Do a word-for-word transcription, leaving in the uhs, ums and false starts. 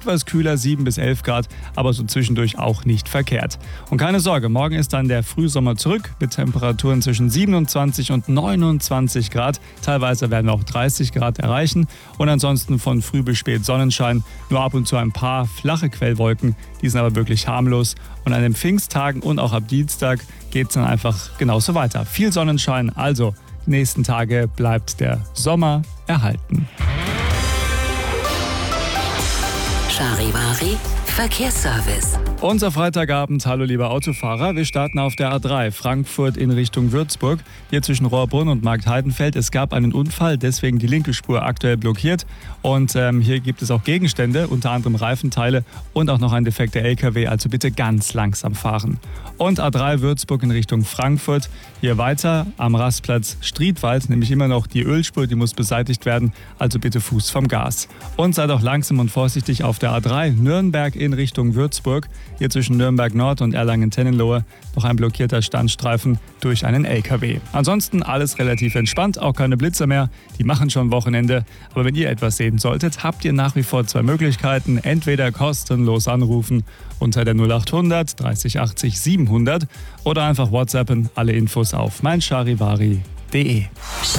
etwas kühler, sieben bis elf Grad, aber so zwischendurch auch nicht verkehrt. Und keine Sorge, morgen ist dann der Frühsommer zurück mit Temperaturen zwischen siebenundzwanzig und neunundzwanzig Grad. Teilweise werden wir auch dreißig Grad erreichen und ansonsten von früh bis spät Sonnenschein, nur ab und zu ein paar flache Quellwolken, die sind aber wirklich harmlos. Und an den Pfingsttagen und auch ab Dienstag geht es dann einfach genauso weiter. Viel Sonnenschein, also die nächsten Tage bleibt der Sommer erhalten. Charivari Verkehrsservice. Unser Freitagabend, hallo liebe Autofahrer, wir starten auf der A drei, Frankfurt in Richtung Würzburg, hier zwischen Rohrbrunn und Marktheidenfeld. Es gab einen Unfall, deswegen die linke Spur aktuell blockiert und ähm, hier gibt es auch Gegenstände, unter anderem Reifenteile und auch noch ein defekter L K W, also bitte ganz langsam fahren. Und A drei Würzburg in Richtung Frankfurt, hier weiter am Rastplatz Striedwald, nämlich immer noch die Ölspur, die muss beseitigt werden, also bitte Fuß vom Gas. Und seid auch langsam und vorsichtig auf der A drei, Nürnberg in Richtung Würzburg, hier zwischen Nürnberg Nord und Erlangen-Tennenlohe noch ein blockierter Standstreifen durch einen L K W. Ansonsten alles relativ entspannt, auch keine Blitzer mehr, die machen schon Wochenende. Aber wenn ihr etwas sehen solltet, habt ihr nach wie vor zwei Möglichkeiten. Entweder kostenlos anrufen unter der null acht hundert dreißig achtzig siebenhundert oder einfach WhatsAppen, alle Infos auf meincharivari punkt de.